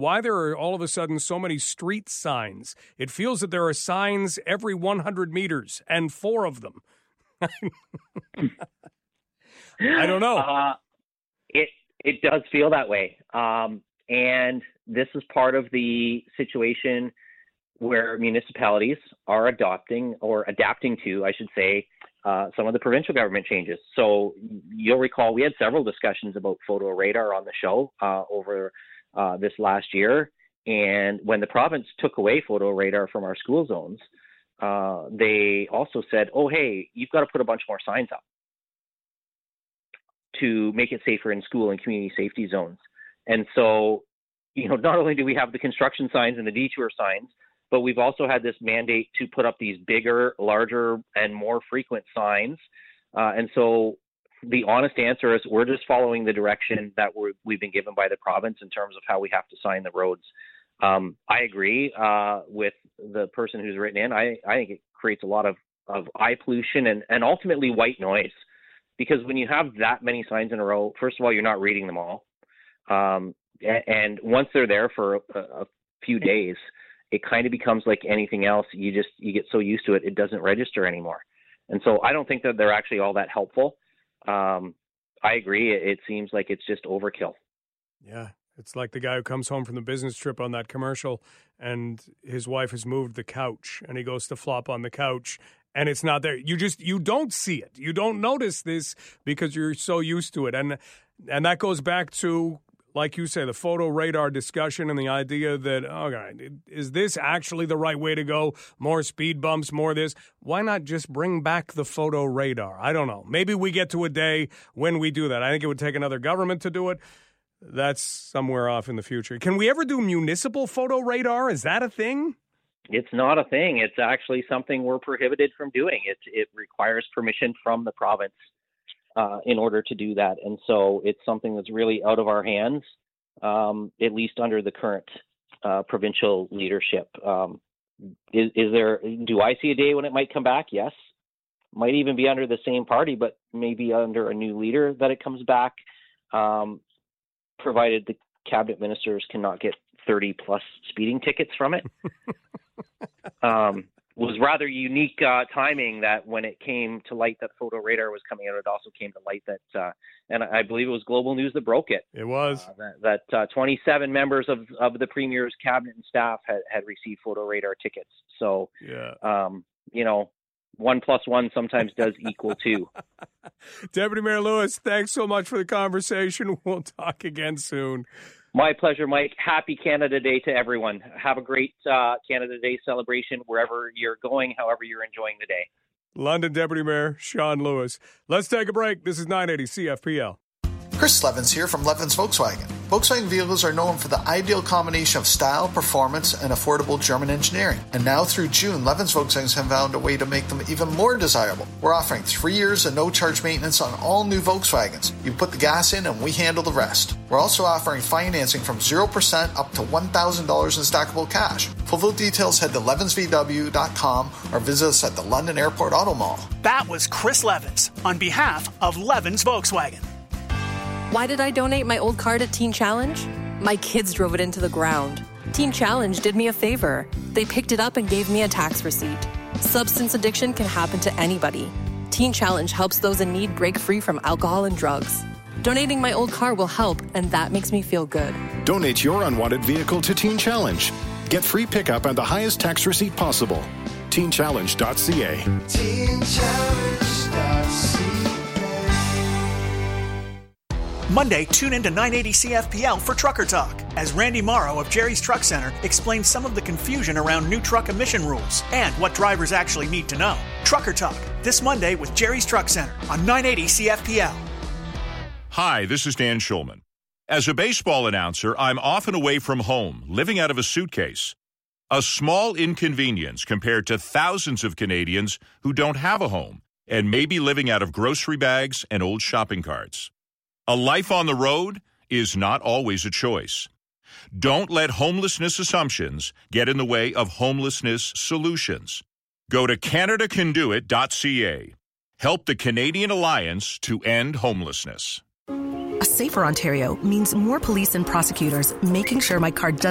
why there are all of a sudden so many street signs. It feels that there are signs every 100 meters and 4 of them. I don't know. It does feel that way. And this is part of the situation where municipalities are adapting to, I should say, some of the provincial government changes. So you'll recall we had several discussions about photo radar on the show over this last year. And when the province took away photo radar from our school zones, they also said, oh, hey, you've got to put a bunch more signs up to make it safer in school and community safety zones. And so, not only do we have the construction signs and the detour signs, but we've also had this mandate to put up these bigger, larger, and more frequent signs. And so the honest answer is we're just following the direction that we've been given by the province in terms of how we have to sign the roads. I agree with the person who's written in. I think it creates a lot of eye pollution and ultimately white noise. Because when you have that many signs in a row, first of all, you're not reading them all. And once they're there for a few days, it kind of becomes like anything else. You get so used to it, it doesn't register anymore. And so I don't think that they're actually all that helpful. I agree. It seems like it's just overkill. Yeah. It's like the guy who comes home from the business trip on that commercial and his wife has moved the couch and he goes to flop on the couch and it's not there. You don't see it. You don't notice this because you're so used to it. And that goes back to, like you say, the photo radar discussion and the idea that, okay, is this actually the right way to go? More speed bumps, more this. Why not just bring back the photo radar? I don't know. Maybe we get to a day when we do that. I think it would take another government to do it. That's somewhere off in the future. Can we ever do municipal photo radar? Is that a thing? It's not a thing. It's actually something we're prohibited from doing. It requires permission from the province in order to do that. And so it's something that's really out of our hands, at least under the current provincial leadership. Do I see a day when it might come back? Yes. Might even be under the same party, but maybe under a new leader that it comes back. Provided the cabinet ministers cannot get 30 plus speeding tickets from it. Was rather unique timing that when it came to light that photo radar was coming out, it also came to light that, and I believe it was Global News that broke it. It was. That 27 members of the Premier's cabinet and staff had received photo radar tickets. So, yeah. 1 + 1 sometimes does equal 2. Deputy Mayor Lewis, thanks so much for the conversation. We'll talk again soon. My pleasure, Mike. Happy Canada Day to everyone. Have a great Canada Day celebration wherever you're going, however you're enjoying the day. London Deputy Mayor Sean Lewis. Let's take a break. This is 980 CFPL. Chris Levins here from Levins Volkswagen. Volkswagen vehicles are known for the ideal combination of style, performance, and affordable German engineering. And now through June, Levins Volkswagen have found a way to make them even more desirable. We're offering 3 years of no-charge maintenance on all new Volkswagens. You put the gas in and we handle the rest. We're also offering financing from 0% up to $1,000 in stackable cash. For full details, head to levinsvw.com or visit us at the London Airport Auto Mall. That was Chris Levins on behalf of Levins Volkswagen. Why did I donate my old car to Teen Challenge? My kids drove it into the ground. Teen Challenge did me a favor. They picked it up and gave me a tax receipt. Substance addiction can happen to anybody. Teen Challenge helps those in need break free from alcohol and drugs. Donating my old car will help, and that makes me feel good. Donate your unwanted vehicle to Teen Challenge. Get free pickup and the highest tax receipt possible. TeenChallenge.ca. TeenChallenge.ca. Monday, tune in to 980 CFPL for Trucker Talk, as Randy Morrow of Jerry's Truck Center explains some of the confusion around new truck emission rules and what drivers actually need to know. Trucker Talk, this Monday with Jerry's Truck Center on 980 CFPL. Hi, this is Dan Schulman. As a baseball announcer, I'm often away from home, living out of a suitcase. A small inconvenience compared to thousands of Canadians who don't have a home and may be living out of grocery bags and old shopping carts. A life on the road is not always a choice. Don't let homelessness assumptions get in the way of homelessness solutions. Go to CanadaCanDoIt.ca. Help the Canadian Alliance to end homelessness. A safer Ontario means more police and prosecutors making sure my car doesn't